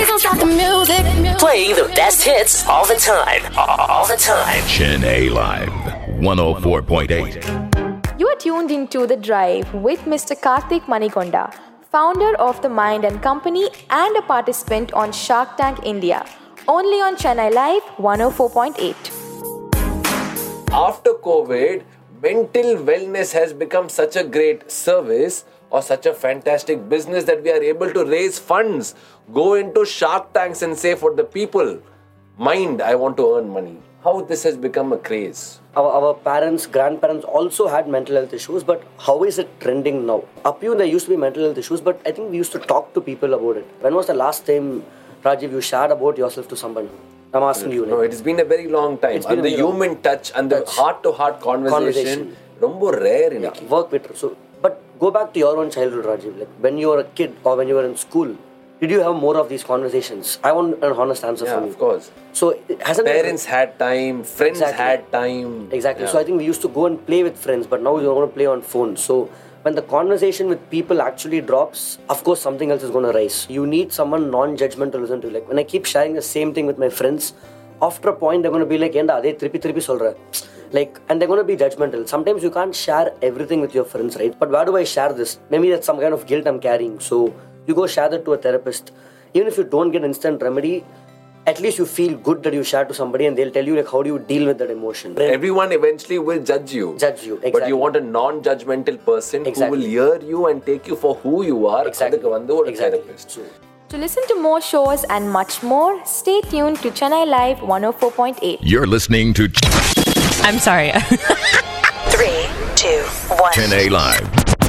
Please don't stop the music. Playing the best hits all the time. All the time. Chennai Live 104.8. You are tuned into The Drive with Mr. Karthik Manikonda, founder of The Mind and Company and a participant on Shark Tank India. Only on Chennai Live 104.8. After COVID, mental wellness has become such a great service or such a fantastic business that we are able to raise funds, go into Shark Tanks and say for the people, mind, I want to earn money. How this has become a craze. Our parents, grandparents also had mental health issues, but how is it trending now? Up here there used to be mental health issues, but I think we used to talk to people about it. When was the last time, Rajiv, you shared about yourself to someone? I'm asking you. No, it's been a very long time. And the human touch and the heart-to-heart conversation, rombo rare in work with. So, but go back to your own childhood, Rajiv. Like when you were a kid or when you were in school, did you have more of these conversations? I want an honest answer from you. Yeah, of course. So parents had time, friends had time. Exactly. Yeah. So I think we used to go and play with friends, but now we don't want to play on phones. So when the conversation with people actually drops, of course something else is going to rise. You need someone non-judgmental to listen to. Like when I keep sharing the same thing with my friends, after a point they're going to be like, "Yenda, ade tripi solra." Like, and they're going to be judgmental. Sometimes you can't share everything with your friends, right? But where do I share this? Maybe that's some kind of guilt I'm carrying. So you go share that to a therapist. Even if you don't get instant remedy, at least you feel good that you share to somebody and they'll tell you like how do you deal with that emotion. Everyone eventually will judge you. Exactly. But you want a non-judgmental person who will hear you and take you for who you are. Exactly. Therapist. To listen to more shows and much more, stay tuned to Chennai Live 104.8. You're listening to I'm sorry. 3, 2, 1. Chennai Live